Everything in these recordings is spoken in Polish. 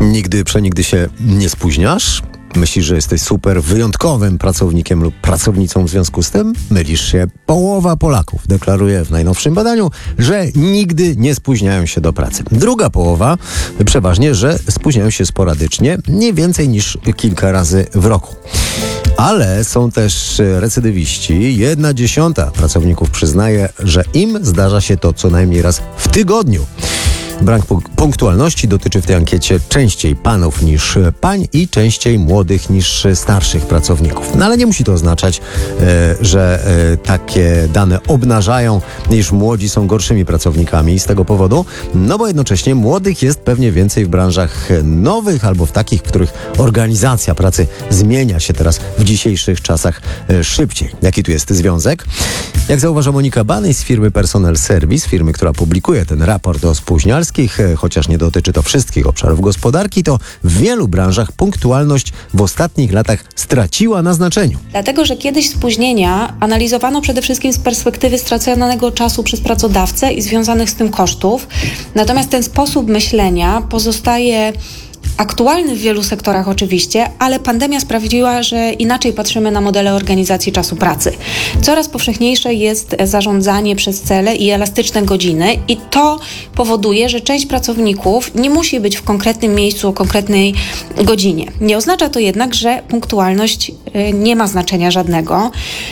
Przenigdy się nie spóźniasz? Myślisz, że jesteś super wyjątkowym pracownikiem lub pracownicą w związku z tym? Mylisz się. Połowa Polaków deklaruje w najnowszym badaniu, że nigdy nie spóźniają się do pracy. Druga połowa przeważnie, że spóźniają się sporadycznie, nie więcej niż kilka razy w roku. Ale są też recydywiści. 1/10 pracowników przyznaje, że im zdarza się to co najmniej raz w tygodniu. Brak punktualności dotyczy w tej ankiecie częściej panów niż pań i częściej młodych niż starszych pracowników. No ale nie musi to oznaczać, że takie dane obnażają, iż młodzi są gorszymi pracownikami z tego powodu, no bo jednocześnie młodych jest pewnie więcej w branżach nowych albo w takich, w których organizacja pracy zmienia się teraz w dzisiejszych czasach szybciej. Jaki tu jest związek? Jak zauważa Monika Bany z firmy Personal Service, firmy, która publikuje ten raport o spóźnialskich, chociaż nie dotyczy to wszystkich obszarów gospodarki, to w wielu branżach punktualność w ostatnich latach straciła na znaczeniu. Dlatego, że kiedyś spóźnienia analizowano przede wszystkim z perspektywy straconego czasu przez pracodawcę i związanych z tym kosztów. Natomiast ten sposób myślenia pozostaje aktualny w wielu sektorach oczywiście, ale pandemia sprawiła, że inaczej patrzymy na modele organizacji czasu pracy. Coraz powszechniejsze jest zarządzanie przez cele i elastyczne godziny i to powoduje, że część pracowników nie musi być w konkretnym miejscu o konkretnej godzinie. Nie oznacza to jednak, że punktualność nie ma znaczenia żadnego.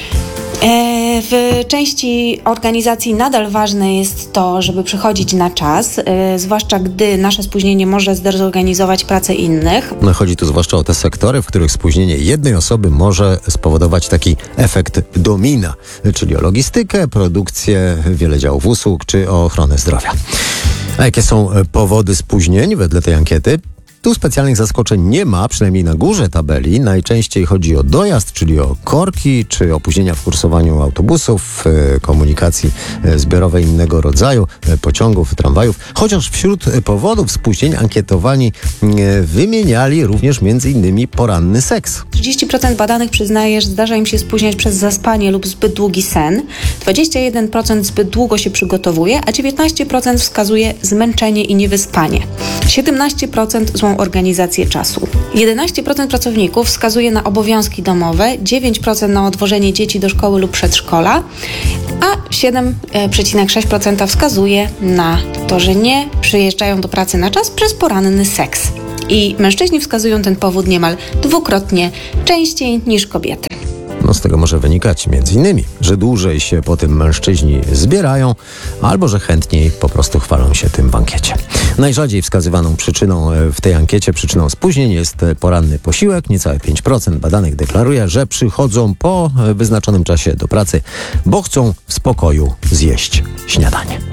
W części organizacji nadal ważne jest to, żeby przychodzić na czas, zwłaszcza gdy nasze spóźnienie może zdezorganizować pracę innych. No, chodzi tu zwłaszcza o te sektory, w których spóźnienie jednej osoby może spowodować taki efekt domina, czyli o logistykę, produkcję, wiele działów usług czy o ochronę zdrowia. A jakie są powody spóźnień wedle tej ankiety? Tu specjalnych zaskoczeń nie ma, przynajmniej na górze tabeli. Najczęściej chodzi o dojazd, czyli o korki, czy opóźnienia w kursowaniu autobusów, komunikacji zbiorowej innego rodzaju, pociągów, tramwajów. Chociaż wśród powodów spóźnień ankietowani wymieniali również m.in. poranny seks. 30% badanych przyznaje, że zdarza im się spóźniać przez zaspanie lub zbyt długi sen. 21% zbyt długo się przygotowuje, a 19% wskazuje zmęczenie i niewyspanie. 17% złą organizację czasu. 11% pracowników wskazuje na obowiązki domowe, 9% na odwożenie dzieci do szkoły lub przedszkola, a 7,6% wskazuje na to, że nie przyjeżdżają do pracy na czas przez poranny seks. I mężczyźni wskazują ten powód niemal dwukrotnie częściej niż kobiety. No z tego może wynikać m.in., że dłużej się po tym mężczyźni zbierają, albo że chętniej po prostu chwalą się tym w ankiecie. Najrzadziej wskazywaną przyczyną w tej ankiecie, przyczyną spóźnień jest poranny posiłek. Niecałe 5% badanych deklaruje, że przychodzą po wyznaczonym czasie do pracy, bo chcą w spokoju zjeść śniadanie.